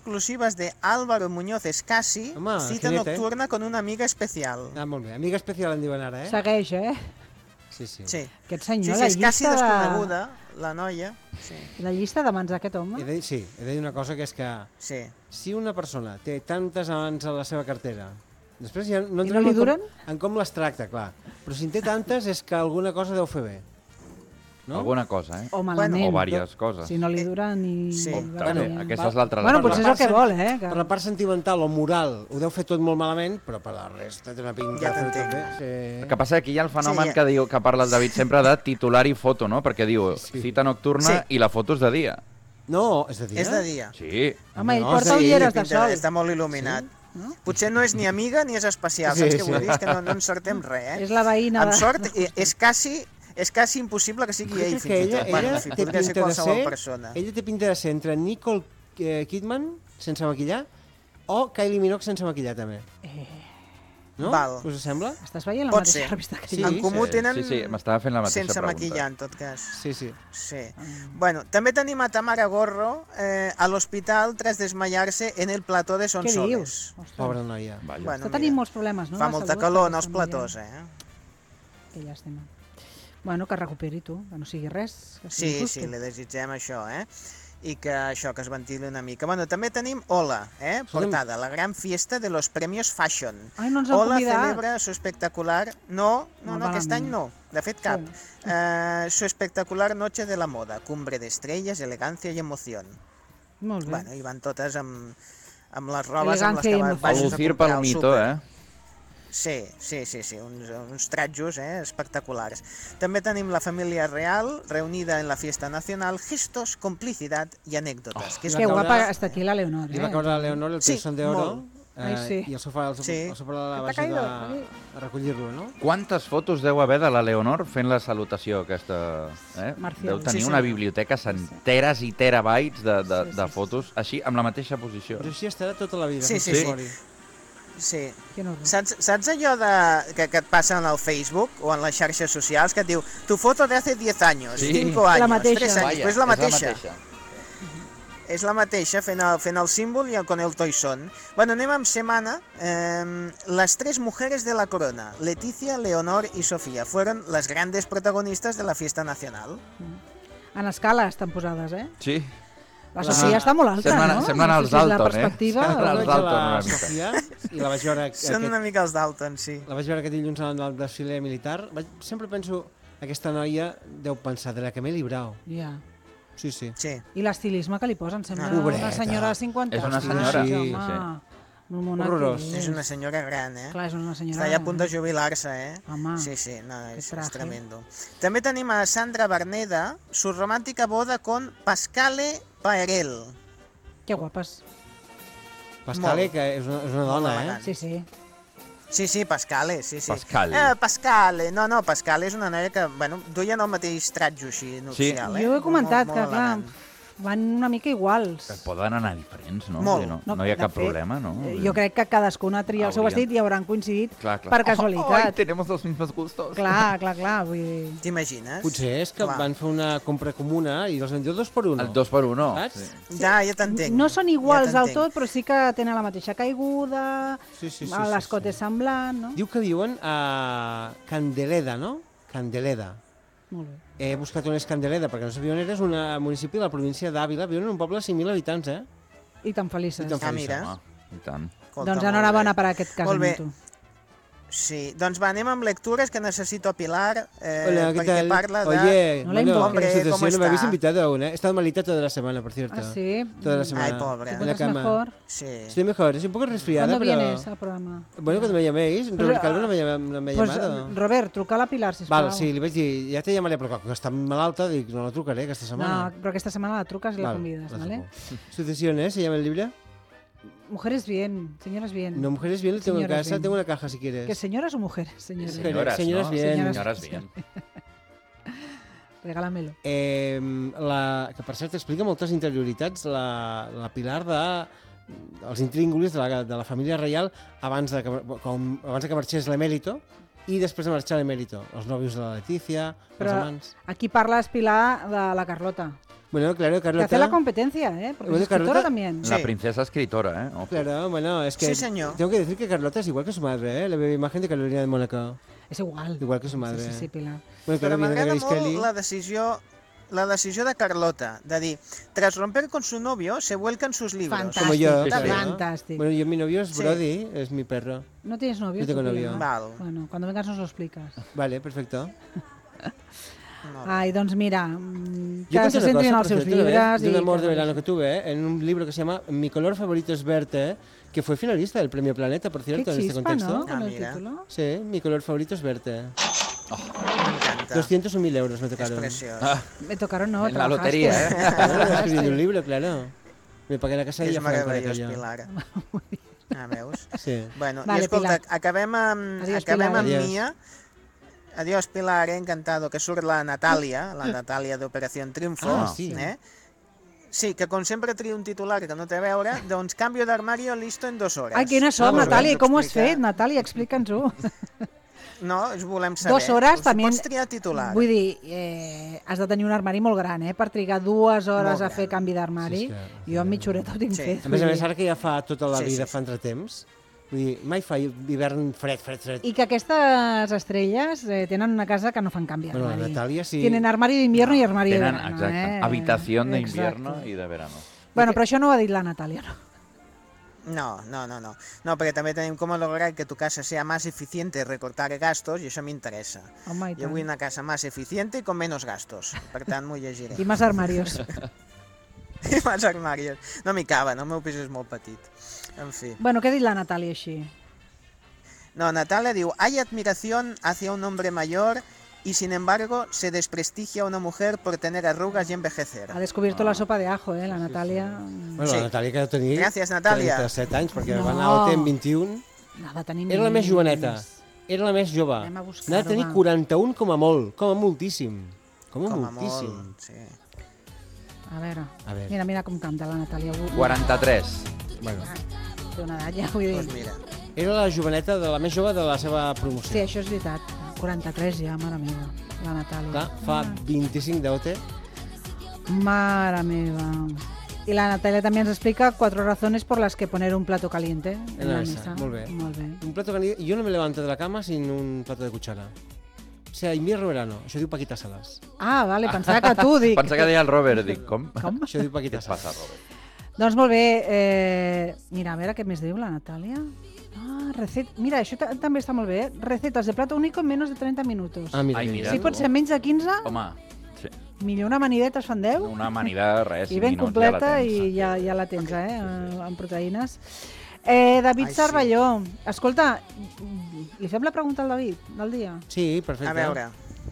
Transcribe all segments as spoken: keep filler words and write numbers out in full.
exclusivas de Álvaro Muñoz Escasi, Home, cita finet, nocturna con una amiga especial. Ah, molt bé. Amiga especial en diuen ara, eh? Segueix, eh? Sí, sí. Sí. Aquest Sí, senyor, sí, la és quasi llista desconeguda, la noia. Sí. de... La llista de mans d'aquest He home? de, sí, he de dir una cosa, que és que Sí. si una persona té tantes amants a la seva cartera, després ja no I no entrem li en duren? Com, en com les tracta, clar. Però si en té tantes és que alguna cosa deu fer bé. No? Alguna cosa, eh? O malament. O diverses coses. Si no li dura ni... Sí. ni També, verament. aquesta és l'altra. Bueno, Per la potser és el part que sen- vol, eh? Que... Per la part sentimental o moral ho deu fer tot molt malament, però per la resta té una pinta Ja de fer t'entenc. tot bé. Sí. El que passa és que aquí hi ha el fenomen Sí, ja. que diu que parla el David sempre de titular i foto, no? Perquè diu Sí. cita nocturna Sí. i la foto és de dia. No, és de dia? És de dia. Sí. Home, ell No, porta sí, ulleres de Pinta- sol. Està molt il·luminat. Sí? No? Potser no és ni amiga ni és especial, Sí, saps què sí. vull dir? És que no, no encertem res, eh? És la veïna Amb de... sort, i- és quasi, és quasi impossible que sigui ell, Crec fins que i ella, tot. Bueno, ella en fi, té podria ser pinta de qualsevol ser, persona. ella té pinta de ser entre Nicole eh, Kidman, sense maquillar, o Kylie Minogue sense maquillar, també. No? Val. Us sembla? Estàs veient la Pot mateixa ser. revista que Sí. jo? En comú sí, tenen Sí, sí, m'estava fent la mateixa sense pregunta. maquillar, en tot cas. Sí, sí. Sí. Bueno, també tenim a Tamara Gorro eh, a l'hospital tras desmayar-se en el plató de Què Sonsoles. dius? Ostres. Pobra noia. Vaja. Bueno, Està tenint mira, molts problemes, no? fa de molta salut, calor en aquesta els noia. platós, eh? Que llàstima. Bueno, que recuperi tu, que no sigui res. Que sigui Sí, justo. sí, li desitgem això, eh? I que això, que es ventili una mica. Bueno, també tenim Ola, eh? Portada, la gran fiesta de los premios Fashion. Ai, no ens han Ola convidat. celebra su espectacular... No, no, Molt no, aquest any malament. no, de fet cap. Sí. Eh, su espectacular noche de la moda, cumbre de estrellas, elegancia y emoción. Molt bé. Bueno, i van totes amb, amb les robes amb les Elegància que i va- emoció. vagis El a Lucir comprar al Palmito, súper. eh? Sí, sí, sí, sí, uns, uns tratjos eh, espectaculars. També tenim la família real reunida en la fiesta nacional, gestos, complicidad y anécdotas. Oh. que és va Que caure- guapa està aquí la Leonor, Li eh? va caure a Leonor el Sí, Pilson d'Oro molt. eh, Ai, sí. i el sofà, el sofà, Sí. el sofà de la T'ha baixa caído, de, aquí. a recollir-lo, no? Quantes fotos deu haver de la Leonor fent la salutació aquesta? Eh? Marcial. Deu tenir Sí, sí. una biblioteca centeres i terabytes de, de, Sí, sí, de sí. fotos, així, amb la mateixa posició. Però així estarà tota la vida. Sí, fins sí, que sí. mori. Sí. Quin horror. Saps, saps allò de, que, que et passa en el Facebook o en les xarxes socials que et diu tu foto de hace diez años, Sí. cinco años, La mateixa. tres años, Vaja, pues és la és mateixa. la mateixa. És la mateixa, fent el, fent el símbol i el, con el toisón. Bueno, anem amb setmana. Eh, las tres mujeres de la corona, Leticia, Leonor y Sofía, fueron las grandes protagonistas de la fiesta nacional. En escala estan posades, eh? Sí. La Sofia està molt alta, Semblen- no? semblen No sé els si és la Dalton, eh? perspectiva Semblen o- els Vaig a Dalton la una mica. Sofia i la vaig veure Són aquest, una mica els Dalton, sí. la vaig veure aquest dilluns en el desfile militar. Vaig, sempre penso, aquesta noia deu pensar de la que m'he librado. Ja. Sí, sí. Sí. I l'estilisme que li posen, sembla Ah. una senyora de cinquanta És una anys, senyora, sí, home. Un monarca. Horrorós. És una senyora gran, eh? Clar, és una senyora Està ja a gran, punt de eh? jubilar-se, eh? Home, Sí, sí, no, és, traje. és tremendo. També tenim a Sandra Barneda, su romàntica boda con Pascale Paerel. Que guapes. Pascale, Molt. que és una, és una Molt dona, eh? elegant. Sí, sí. Sí, sí, Pascale, sí, sí. Pascale. Eh, Pascale, no, no, Pascale és una noia que, bueno, duien el mateix tratjo així nupcial, eh? Jo he comentat Molt, que, molt clar, elegant. van una mica iguals. Que poden anar diferents, no? Molt. Vull dir, No, No, no hi ha de cap fet, problema, no? Eh, Jo crec que cadascuna tria el seu Haurien. vestit i hauran coincidit Clar, clar. per casualitat. Ai, tenemos los mismos gustos. Clar, clar, clar. Vull dir... T'imagines? Potser és que Clar. van fer una compra comuna i els van dir dos per uno. El dos per uno. Saps? Sí. Ja, ja t'entenc. No són iguals ja del t'entenc. tot, però sí que tenen la mateixa caiguda, Sí, sí, sí, a sí, l'escot sí. és semblant, no? Diu que viuen a Candeleda, no? Candeleda. Molt bé. He buscat on és Candeleda, perquè no sabia on era, és un municipi de la província d'Àvila. Viuen en un poble de cinc mil habitants, eh? I tan felices. I tan Ah, mira. Home, i tant. Escolta, Doncs molt enhorabona bé. per aquest Molt bé. casament. Sí, doncs va, anem amb lectures que necessito a Pilar, eh, Hola, ¿qué perquè tal? parla de... Oye, No la bueno, invoques. Hombre, situación, ¿cómo no me habéis está? invitado aún, ¿eh? He estado malita toda la semana, por cierto. Ah, sí. Toda la semana. Ay, pobre. ¿Te En la encuentras cama. mejor? Sí. Estoy mejor, estoy un poco resfriada, ¿Cuándo pero... vienes al programa? Bueno, cuando me llaméis, Pues, Robert ah, Calvo no me, llama, no me ha Pues, llamado. Robert, truca a la Pilar, sisplau. Val, sí, li vaig dir, ja te llamaré, però com que està malalta, dic, no la trucaré aquesta No, setmana. però aquesta setmana la truques i la Val, convides, la ¿vale? truco. Sucesión, ¿eh? ¿Se llama el libro? Mujeres bien, señoras bien. No, mujeres bien, lo tengo en Señoras casa, bien. tengo una caja si quieres. ¿Que señoras o mujeres? Señoras. Sí. Senyores, Senyores no? bien. Senyores bien. Regálamelo. Eh, la, que per cert explica moltes interioritats la, la Pilar de els intríngulis de la, de la família reial abans de que, com, abans de que marxés l'emèrito i després de marxar l'emèrito. Els nòvios de la Letícia, Però els amants... aquí parles, Pilar, de la Carlota. Bueno, claro, Que Carlota... hace la competencia, ¿eh? Porque Bueno, es escritora Carlota- también. La Sí. princesa escritora, ¿eh? Ojo. Claro, bueno, es que... Sí, señor. Tengo que decir que Carlota es igual que su madre, ¿eh? La bebé imagen de Carolina de Mónaco. És igual. Igual que su madre. Sí, sí, sí, Pilar. Bueno, Però claro, viene de m'agrada Grace molt Kelly. la decisió, la decisió de Carlota, de dir, tras romper con su novio, se vuelca en sus libros. Fantàstic, Como yo, Está bien. fantàstic. Bueno, yo mi novio es Sí. Brody, es mi perro. ¿No tienes novio? Yo tengo tú, novio. Pilar? Val. Bueno, cuando vengas nos lo explicas. Vale, perfecto. No. Ai, doncs mira, mm, Yo que conté se una centrin cosa, els por seus cierto, llibres. de un i amor que de verano vagin. que tuve, ¿eh? en un libro que se llama Mi color favorito es verte, que fue finalista del Premio Planeta, por cierto, Qué en este chispa, contexto. ¿no? Con Ah, el mira. título. Sí, mi color favorito es verte. M'encanta. doscientos o mil euros me És tocaron. preciós. Ah, Me tocaron, no, en la trabajaste. lotería, ¿eh? Claro, escribí un libro, claro. Me pagué la casa de És ella Franco de meravellós, aquello. Pilar. Ah, veus? Sí. Bueno, Vale, i escolta, Pilar. acabem amb, Adiós, acabem Pilar. amb Adiós. Mia. Adiós, Pilar, eh, encantado, que surt la Natàlia, la Natàlia d'Operació Triunfo. Ah, sí. Eh? Sí, que com sempre tria un titular que no té a veure, doncs canvio d'armario listo en dos hores. Ai, quina sort, Ah, molt bé. Natàlia, Ens com ho has explica- fet? Natàlia, explica'ns-ho. No, us volem saber. Dos hores Us també... Pots triar titular. Vull dir, eh, has de tenir un armari molt gran, eh? Per trigar dues hores Molt a fer gran. canvi d'armari. Sí, és que- Jo amb mitja horeta ho tinc Sí. fet. A més a vull més, dir. ara que ja fa tota la Sí, vida, sí, fa entretemps, vull dir, mai fa hivern fred, fred, fred. I que aquestes estrelles eh, tenen una casa que no fan canvi Bueno, la d'armari. Natàlia sí... Tienen armario de invierno y armario Tenen, de verano. exacte, eh? habitación de Exacte. invierno y de verano. Bueno, però això no ho ha dit la Natàlia, no? No, no, no, no. No, perquè també tenim com lograr que tu casa sea más eficiente y recortar gastos, i això m'interessa. Home, i Jo tant. vull una casa más eficiente y con menos gastos. Per tant, m'ho llegiré. I més armarios. I más armarios. No m'hi caben, el meu pis és molt petit. En fi. Bueno, què ha dit la Natàlia així? No, Natalia diu, hay admiración hacia un hombre mayor y sin embargo se desprestigia a una mujer por tener arrugas y envejecer. Ha descobierto la sopa de ajo, eh, la Natàlia. Bueno, Sí. la Natàlia que deu tenir Gràcies, Natàlia. trenta-set anys, perquè No. va anar a O T en vint-i-un. Ha de tenir Era la més més. joveneta, era la més jove. Anem a buscar-ho, N'ha de tenir va. quaranta-un com a molt, com a moltíssim. Com a Com a moltíssim. molt, sí. A veure. A veure. Mira, mira com canta la Natàlia. quaranta-tres. Bueno, Té una edat ja, vull Doncs dir. mira, era la joveneta, de la més jove de la seva Sí, promoció. això és veritat. quaranta-tres ja, mare meva, la Natàlia. Clar, fa vint-i-cinc d'O T. Mare meva. I la Natàlia també ens explica cuatro razones por las que poner un plato caliente en En la la mesa. mesa, molt bé. Molt bé. Un plato caliente. Yo no me levanto de la cama sin un plato de cuchara. O sea, invierno o verano. Això diu Paquita Salas. Ah, vale, pensava que tu, dic. Pensa que deia el Robert, dic, com? Com? Això diu Què Paquita et Salas. passa, Robert? Doncs molt bé. Eh... Mira, a veure què més diu la Natàlia. Ah, recet... Mira, això ta- també està molt bé. Eh? Recetas de plato único en menos de trenta minutos. Ah, mira, Ai, mira. mira. Si pot ser menys de quinze, Home, sí. millor una amanideta es fan deu. Una amanida, res, I cinc ben minuts completa ja la tens. i ja, ja la tens, eh, amb proteïnes. Eh, David Ai, sí. Cervelló, escolta, li fem la pregunta al David del dia? Sí, perfecte. a veure.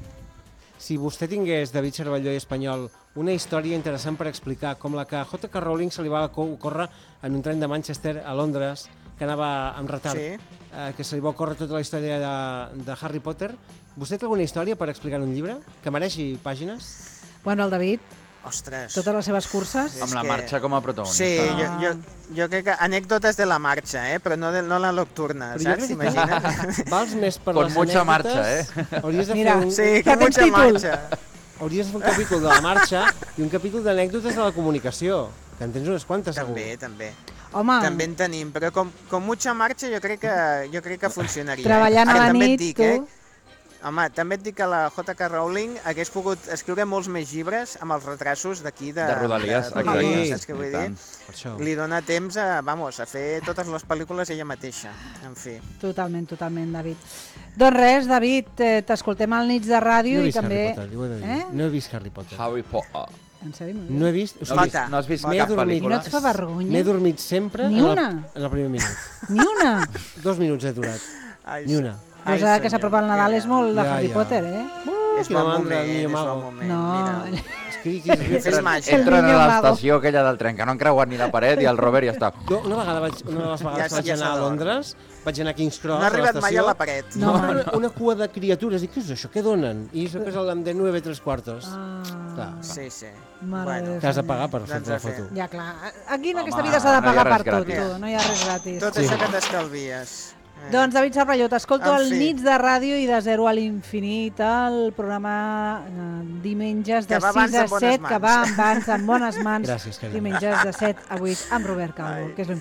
Si vostè tingués, David Cervelló i Espanyol, una història interessant per explicar, com la que a J K Rowling se li va ocórrer en un tren de Manchester a Londres, que anava amb retard, Sí. eh, que se li va ocórrer tota la història de, de Harry Potter, vostè té alguna història per explicar en un llibre que mereixi pàgines? Bueno, el David, Ostres. totes les seves curses... És Amb la que- marxa com a protagonista. Sí, jo, Ah. jo, jo crec que anècdotes de la marxa, eh? però no, de, no la nocturna, Però jo saps? crec que T'imagines? Vals més per Con les mucha anècdotes. marxa, eh? Hauries de Mira, fer un, Sí, Ja con tens mucha títol. marxa. hauries de fer un capítol de la marxa i un capítol d'anècdotes de la comunicació, que en tens unes quantes, segur. També, també. Home, També en tenim, però com, com mucha marxa jo crec que, jo crec que funcionaria. treballant a Ara, la també et nit, dic, tu... Eh? Home, també et dic que la J K Rowling hagués pogut escriure molts més llibres amb els retrasos d'aquí de... De Rodalies, de, exacte. Rodalies, saps què I vull dir? tant. Per això. Li dona temps a, vamos, a fer totes les pel·lícules ella mateixa. En fi. Totalment, totalment, David. Doncs res, David, eh, t'escoltem al Nits de No Ràdio he i vist també... Harry Potter, li ho he de dir. Eh? No he vist Harry Potter. Harry Potter. En sèrio? No, No he vist... O No has sigui, vist, no has vist m'he cap adormit. I no pel·lícula? et fa vergonya? M'he dormit sempre Ni en, una? el, en el primer minut. Ni una? Dos minuts he durat. Ai, Ni una. Ai, Doncs ara que senyor, s'apropa el Nadal que- és molt de Ja, Harry ja. Potter, eh? És Quina bon mandra, moment, niño és mago. bon moment. No, Mira. Escriquis... Fes màgia. El Entren niño a mago. l'estació aquella del tren, que no han creuat ni la paret, i el Robert ja està. Jo una vegada vaig, una de les vegades Ja- que vaig ja anar a s'adorm. Londres, vaig anar a King's Cross, No ha arribat a mai a la paret. No. No, una, una cua de criatures. Dic, què és això? Què donen? I això que és el de nueve tres quartos. Ah, Clar. Sí, sí. Mare Bueno, de Que has de Déu. pagar per Doncs fer la a fer. foto. Ja, clar. Aquí en aquesta Home, vida s'ha de no hi ha pagar per res tot, gratis. tu. No hi ha res gratis. tot Sí. això que t'estalvies. Doncs David Sarralló, t'escolto En al fi. Nits de Ràdio i de Zero a l'Infinit, el programa eh, diumenges de Que va abans sis a en bones set, que mans. va abans en bones mans. Gràcies, Carme. Diumenges de set a vuit amb Robert Calvo, que és l'important.